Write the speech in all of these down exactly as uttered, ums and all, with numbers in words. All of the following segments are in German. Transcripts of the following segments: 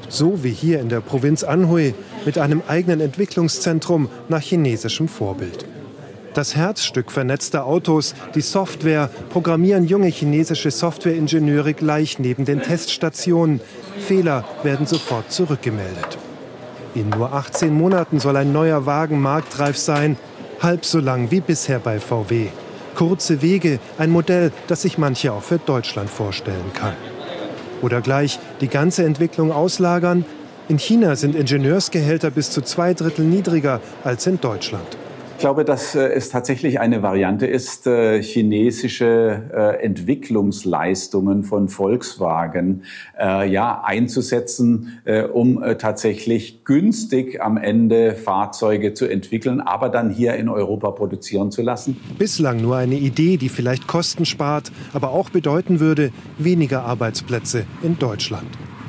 So wie hier in der Provinz Anhui mit einem eigenen Entwicklungszentrum nach chinesischem Vorbild. Das Herzstück vernetzter Autos, die Software, programmieren junge chinesische Softwareingenieure gleich neben den Teststationen. Fehler werden sofort zurückgemeldet. In nur achtzehn Monaten soll ein neuer Wagen marktreif sein, halb so lang wie bisher bei V W. Kurze Wege, ein Modell, das sich manche auch für Deutschland vorstellen kann. Oder gleich die ganze Entwicklung auslagern? In China sind Ingenieursgehälter bis zu zwei Drittel niedriger als in Deutschland. Ich glaube, dass äh, es tatsächlich eine Variante ist, äh, chinesische äh, Entwicklungsleistungen von Volkswagen äh, ja, einzusetzen, äh, um äh, tatsächlich günstig am Ende Fahrzeuge zu entwickeln, aber dann hier in Europa produzieren zu lassen. Bislang nur eine Idee, die vielleicht Kosten spart, aber auch bedeuten würde, weniger Arbeitsplätze in Deutschland.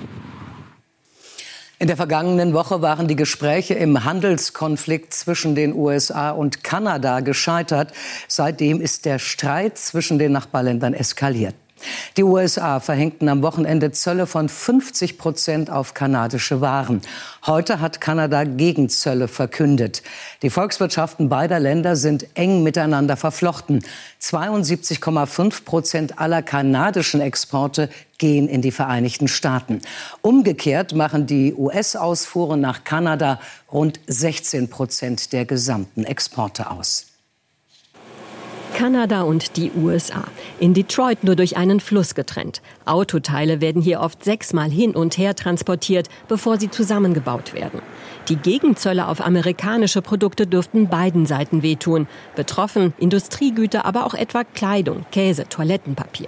In der vergangenen Woche waren die Gespräche im Handelskonflikt zwischen den U S A und Kanada gescheitert. Seitdem ist der Streit zwischen den Nachbarländern eskaliert. Die U S A verhängten am Wochenende Zölle von fünfzig Prozent auf kanadische Waren. Heute hat Kanada Gegenzölle verkündet. Die Volkswirtschaften beider Länder sind eng miteinander verflochten. zweiundsiebzig Komma fünf Prozent aller kanadischen Exporte gehen in die Vereinigten Staaten. Umgekehrt machen die U S-Ausfuhren nach Kanada rund sechzehn Prozent der gesamten Exporte aus. Kanada und die U S A. In Detroit nur durch einen Fluss getrennt. Autoteile werden hier oft sechsmal hin und her transportiert, bevor sie zusammengebaut werden. Die Gegenzölle auf amerikanische Produkte dürften beiden Seiten wehtun. Betroffen Industriegüter, aber auch etwa Kleidung, Käse, Toilettenpapier.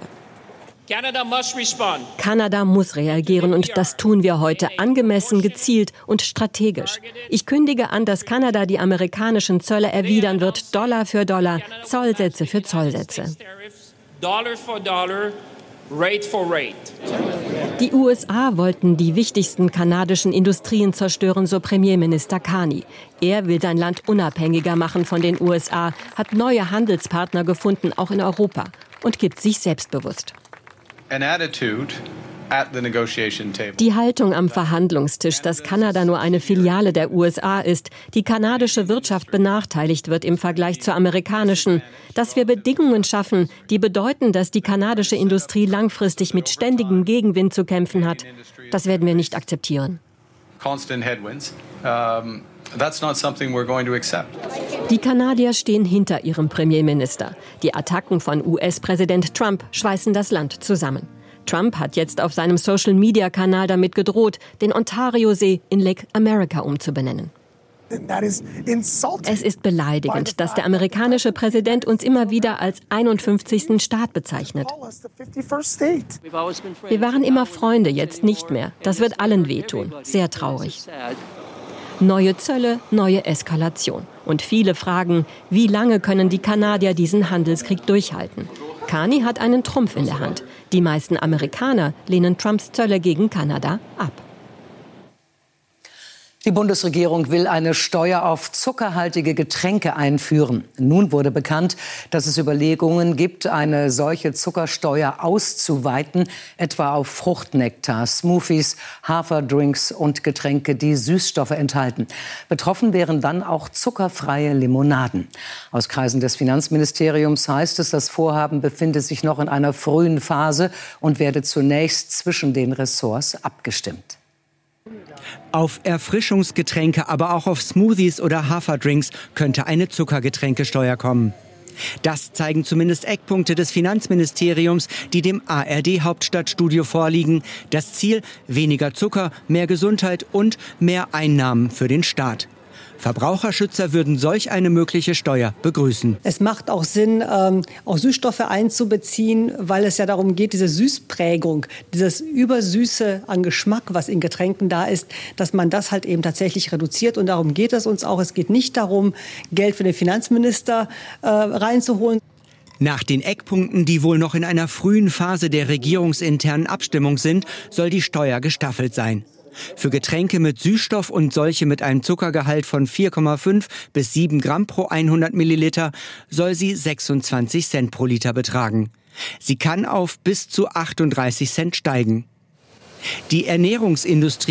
Kanada muss reagieren und das tun wir heute angemessen, gezielt und strategisch. Ich kündige an, dass Kanada die amerikanischen Zölle erwidern wird, Dollar für Dollar, Zollsätze für Zollsätze. Die U S A wollten die wichtigsten kanadischen Industrien zerstören, so Premierminister Carney. Er will sein Land unabhängiger machen von den U S A, hat neue Handelspartner gefunden, auch in Europa, und gibt sich selbstbewusst. Die Haltung am Verhandlungstisch, dass Kanada nur eine Filiale der U S A ist, die kanadische Wirtschaft benachteiligt wird im Vergleich zur amerikanischen, dass wir Bedingungen schaffen, die bedeuten, dass die kanadische Industrie langfristig mit ständigem Gegenwind zu kämpfen hat, das werden wir nicht akzeptieren. Die Kanadier stehen hinter ihrem Premierminister. Die Attacken von U S-Präsident Trump schweißen das Land zusammen. Trump hat jetzt auf seinem Social-Media-Kanal damit gedroht, den Ontario-See in Lake America umzubenennen. Es ist beleidigend, dass der amerikanische Präsident uns immer wieder als einundfünfzigsten Staat bezeichnet. Wir waren immer Freunde, jetzt nicht mehr. Das wird allen wehtun. Sehr traurig. Neue Zölle, neue Eskalation. Und viele fragen, wie lange können die Kanadier diesen Handelskrieg durchhalten? Carney hat einen Trumpf in der Hand. Die meisten Amerikaner lehnen Trumps Zölle gegen Kanada ab. Die Bundesregierung will eine Steuer auf zuckerhaltige Getränke einführen. Nun wurde bekannt, dass es Überlegungen gibt, eine solche Zuckersteuer auszuweiten, etwa auf Fruchtnektar, Smoothies, Haferdrinks und Getränke, die Süßstoffe enthalten. Betroffen wären dann auch zuckerfreie Limonaden. Aus Kreisen des Finanzministeriums heißt es, das Vorhaben befinde sich noch in einer frühen Phase und werde zunächst zwischen den Ressorts abgestimmt. Auf Erfrischungsgetränke, aber auch auf Smoothies oder Haferdrinks könnte eine Zuckergetränkesteuer kommen. Das zeigen zumindest Eckpunkte des Finanzministeriums, die dem A R D-Hauptstadtstudio vorliegen. Das Ziel: weniger Zucker, mehr Gesundheit und mehr Einnahmen für den Staat. Verbraucherschützer würden solch eine mögliche Steuer begrüßen. Es macht auch Sinn, ähm, auch Süßstoffe einzubeziehen, weil es ja darum geht, diese Süßprägung, dieses Übersüße an Geschmack, was in Getränken da ist, dass man das halt eben tatsächlich reduziert. Und darum geht es uns auch. Es geht nicht darum, Geld für den Finanzminister äh, reinzuholen. Nach den Eckpunkten, die wohl noch in einer frühen Phase der regierungsinternen Abstimmung sind, soll die Steuer gestaffelt sein. Für Getränke mit Süßstoff und solche mit einem Zuckergehalt von vier Komma fünf bis sieben Gramm pro hundert Milliliter soll sie sechsundzwanzig Cent pro Liter betragen. Sie kann auf bis zu achtunddreißig Cent steigen. Die Ernährungsindustrie